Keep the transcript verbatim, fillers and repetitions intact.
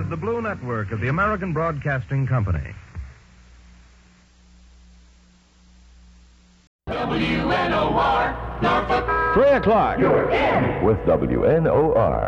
the Blue Network of the American Broadcasting Company. W N O R, Norfolk. Three o'clock. You're in. With W N O R.